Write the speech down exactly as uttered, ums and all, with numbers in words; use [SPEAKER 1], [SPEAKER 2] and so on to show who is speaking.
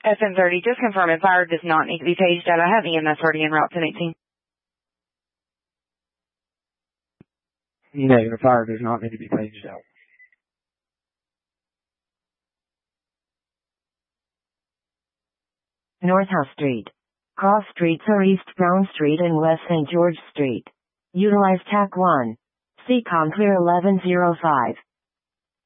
[SPEAKER 1] S N thirty, just confirm if fire does not need to be paged out. I have E M S already en route ten eighteen.
[SPEAKER 2] Negative, fire does not need to be paged out.
[SPEAKER 3] North House Street. Cross streets are East Brown Street and West Saint George Street. Utilize T A C one. C COM clear eleven oh five.